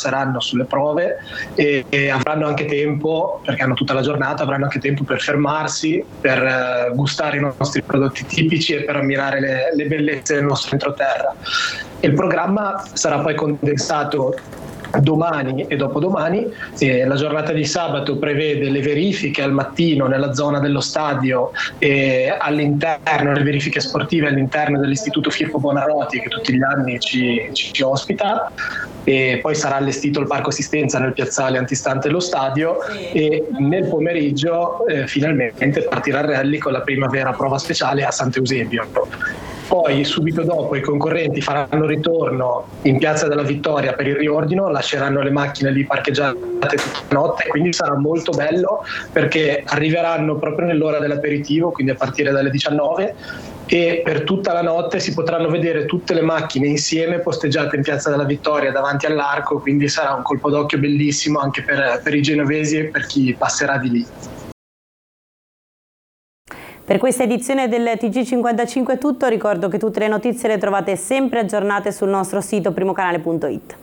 passeranno sulle prove e avranno anche tempo, perché hanno tutta la giornata, avranno anche tempo per fermarsi, per gustare i nostri prodotti tipici e per ammirare le bellezze del nostro entroterra. Il programma sarà poi condensato domani e dopodomani. La giornata di sabato prevede le verifiche al mattino nella zona dello stadio e all'interno, le verifiche sportive all'interno dell'istituto Firpo Buonarroti, che tutti gli anni ci ospita, e poi sarà allestito il parco assistenza nel piazzale antistante lo stadio e nel pomeriggio finalmente partirà il rally con la prima vera prova speciale a Sant'Eusebio. Poi subito dopo i concorrenti faranno ritorno in Piazza della Vittoria per il riordino, lasceranno le macchine lì parcheggiate tutta la notte, quindi sarà molto bello perché arriveranno proprio nell'ora dell'aperitivo, quindi a partire dalle 19, e per tutta la notte si potranno vedere tutte le macchine insieme posteggiate in Piazza della Vittoria davanti all'arco, quindi sarà un colpo d'occhio bellissimo anche per i genovesi e per chi passerà di lì. Per questa edizione del TG55 è tutto, ricordo che tutte le notizie le trovate sempre aggiornate sul nostro sito primocanale.it.